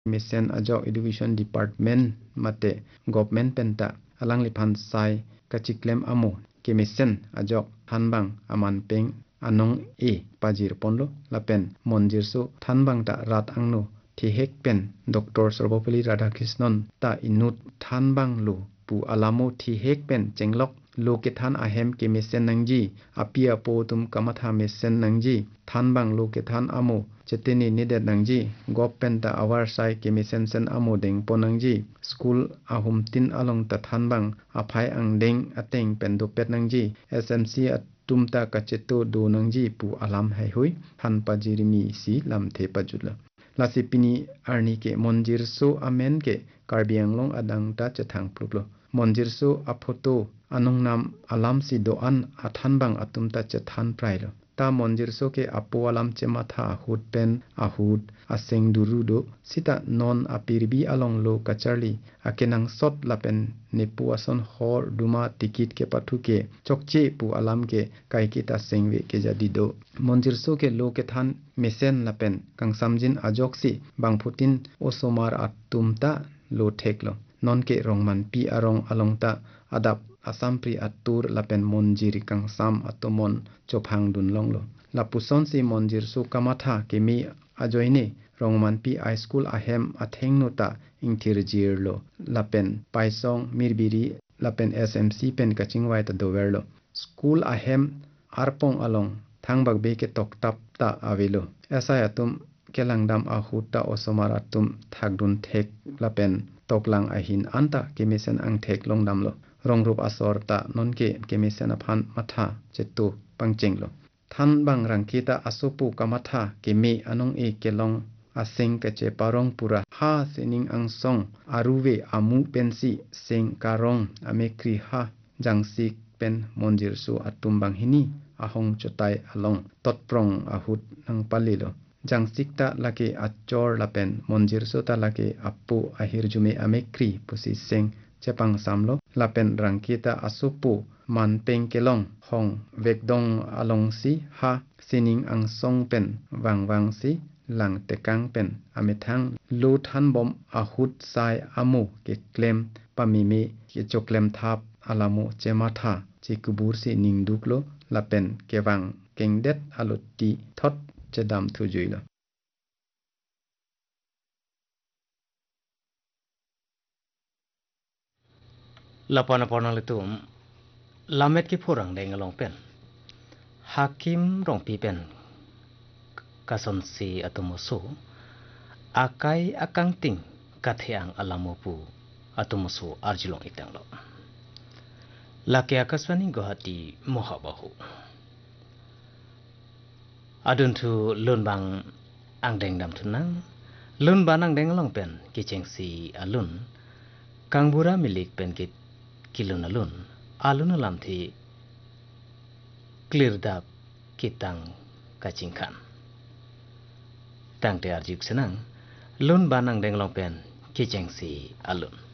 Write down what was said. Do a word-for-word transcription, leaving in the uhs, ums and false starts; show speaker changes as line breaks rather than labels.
Mission Ajok Education Department mate government penta alang lipan sai kachiklem amo Mission Ajok Thanbang aman peng anong e pajir ponlo lapen monjirsu Thanbang ta rat angno thihek pen Doctor Sarvapalli Radhakrishnan ta inut Thanbang lu pu alamo thihek pen chenglok lo ke than ahem ke Mission nangji apia po tum kamatha Mission nangji Thanbang lo ke than amo chetini nidet nangji gop pen ta awar sai ke Mission sen amo deng ponangji school ahum tin along ta Thanbang aphai ang deng ateng pen do pet nangji S M C at tumta kacheto do nangji pu alam hai hui han pajirimi si lam the pajula lasipini arni ke monjir so amen ke karbianglong adang ta chethang pluklo monjir so aphoto anong nam alam si do an athanbang atumta chethan prailo ta monjir so ke apo alam chematha hut pen ahut aseng durudo sita non apirbi along lo kacharli akenang sot lapen nepu ason hor duma tikit ke pathu ke chokche pu alam ke kai kita sengwe ke jadido monjir so ke lo ke than mesen lapen kang samjin ajoksi bangphutin osomar atumta lo theklo non ke rongman pi arong alongta adap asampri atur lapen monjir kang sam atomon chophang dun longlo lapuson si monjir su kamatha kemi ajoine rongman pi high school ahem athengnuta ingthir jirlo lapen paisong mirbiri lapen S M C pen kachingwai ta doverlo school ahem arpong along thangbak be ke toktap ta avelo asai atum kelangdam ahuta osomar atum thakdun thek lapen toklang ahin anta kemisen ang thek longdamlo ronggrup asor ta nonke kemisen aphan matha chetu pangchenglo than bang rangkita asupu kamatha kemi anong e kelong aseng keche parong pura ha sening ang song aruwe amu pensi seng karong amekri ha jangsik pen monjir su atumbang hini ahong chotai along totprong ahut nang palilo jangsikta lake achor lapen monjir su ta lake apu ahirjume amekri pusi seng chepang samlo lapen rangkita asupu manpeng kelong hong vekdong along si ha sining ang song pen wangwang si lang tekang pen amethang lo than bom ahut sai amu ke klem pamime ke choklem thap alamo chematha chikubur si ningduklo lapen kewang kengdet aloti thot chedam thujuilo
lapana pona letum lamet ki phorang deng along pen hakim rong pi pen kason si atomoso akai akang ting kathiang alamopu atomoso arjilong itanglo lake akaswani gohati mohabahu adun thu lunbang ang deng dam thunang lun banang deng along pen kicheng si alun kangbura milik pen kit kilun alun alun alam thi clear dap kitang kachingkhan tang te arjuk senang lun banang deng long pen kicheng si alun